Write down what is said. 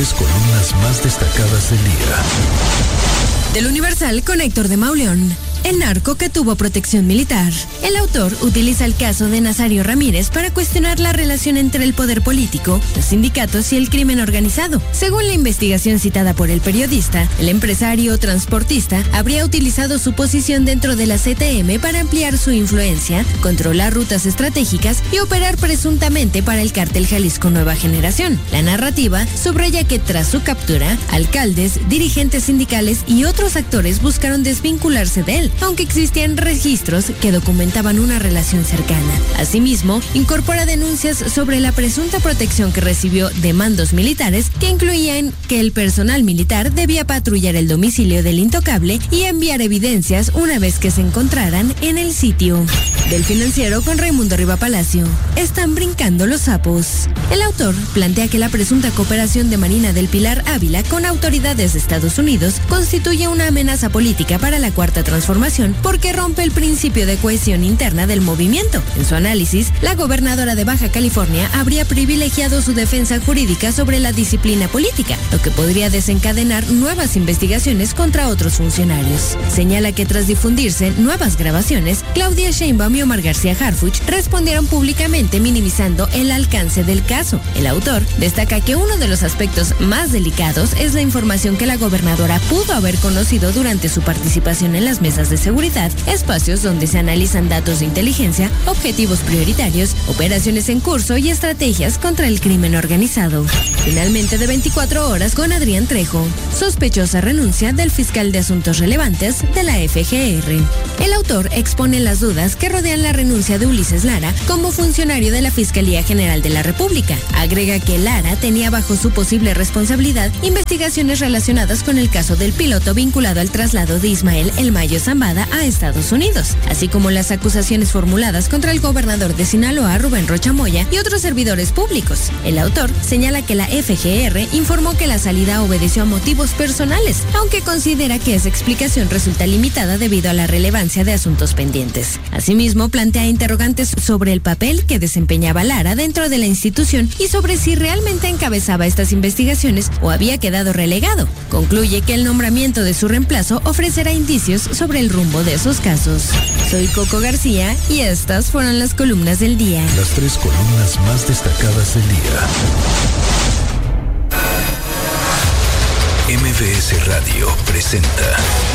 Las columnas más destacadas del día. Del Universal con Héctor de Mauleón. El narco que tuvo protección militar. El autor utiliza el caso de Nazario Ramírez para cuestionar la relación entre el poder político, los sindicatos y el crimen organizado. Según la investigación citada por el periodista, el empresario transportista habría utilizado su posición dentro de la CTM para ampliar su influencia, controlar rutas estratégicas y operar presuntamente para el cártel Jalisco Nueva Generación. La narrativa subraya que tras su captura, alcaldes, dirigentes sindicales y otros actores buscaron desvincularse de él, aunque existían registros que documentaban una relación cercana. Asimismo, incorpora denuncias sobre la presunta protección que recibió de mandos militares que incluían que el personal militar debía patrullar el domicilio del intocable y enviar evidencias una vez que se encontraran en el sitio. Del Financiero con Raimundo Riva Palacio. Están brincando los sapos. El autor plantea que la presunta cooperación de Marina del Pilar Ávila con autoridades de Estados Unidos constituye una amenaza política para la Cuarta Transformación porque rompe el principio de cohesión interna del movimiento. En su análisis, la gobernadora de Baja California habría privilegiado su defensa jurídica sobre la disciplina política, lo que podría desencadenar nuevas investigaciones contra otros funcionarios. Señala que tras difundirse nuevas grabaciones, Claudia Sheinbaum y Omar García Harfuch respondieron públicamente minimizando el alcance del caso. El autor destaca que uno de los aspectos más delicados es la información que la gobernadora pudo haber conocido durante su participación en las mesas de seguridad, espacios donde se analizan datos de inteligencia, objetivos prioritarios, operaciones en curso y estrategias contra el crimen organizado. Finalmente, de 24 horas con Adrián Trejo, sospechosa renuncia del fiscal de asuntos relevantes de la FGR. El autor expone las dudas que rodean la renuncia de Ulises Lara como funcionario de la Fiscalía General de la República. Agrega que Lara tenía bajo su posible responsabilidad investigaciones relacionadas con el caso del piloto vinculado al traslado de Ismael El Mayo Zambada a Estados Unidos, así como las acusaciones formuladas contra el gobernador de Sinaloa, Rubén Rocha Moya, y otros servidores públicos. El autor señala que la FGR informó que la salida obedeció a motivos personales, aunque considera que esa explicación resulta limitada debido a la relevancia de asuntos pendientes. Asimismo, plantea interrogantes sobre el papel que desempeñaba Lara dentro de la institución y sobre si realmente encabezaba estas investigaciones o había quedado relegado. Concluye que el nombramiento de su reemplazo ofrecerá indicios sobre el rumbo de esos casos. Soy Coco García y estas fueron las columnas del día. Las 3 columnas más destacadas del día. MBS Radio presenta